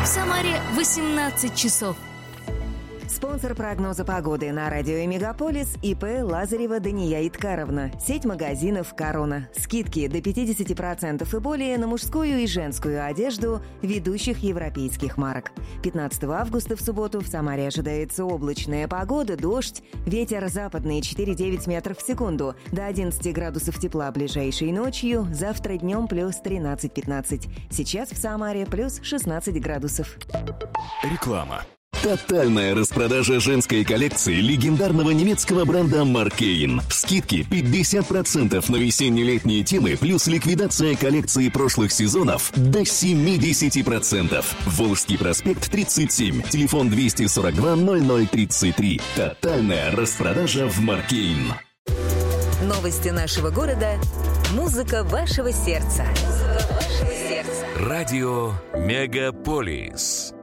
Самаре 18 часов. Спонсор прогноза погоды на радио «Мегаполис» ИП Лазарева Дания Иткаровна. Сеть магазинов «Корона». Скидки до 50% и более на мужскую и женскую одежду ведущих европейских марок. 15 августа в субботу в Самаре ожидается облачная погода, дождь, ветер западный 4,9 метров в секунду, до 11 градусов тепла ближайшей ночью, завтра днем плюс 13-15. Сейчас в Самаре плюс 16 градусов. Реклама. Тотальная распродажа женской коллекции легендарного немецкого бренда Маркейн. Скидки 50% на весенне-летние темы, плюс ликвидация коллекции прошлых сезонов до 70%. Волжский проспект 37, телефон 242 0033. Тотальная распродажа в Маркейн. Новости нашего города. Музыка вашего сердца. Радио Мегаполис.